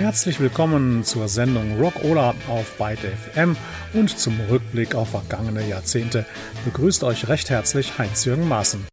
Herzlich willkommen zur Sendung Rockola auf Byte FM und zum Rückblick auf vergangene Jahrzehnte. Begrüßt euch recht herzlich Heinz-Jürgen Maaßen.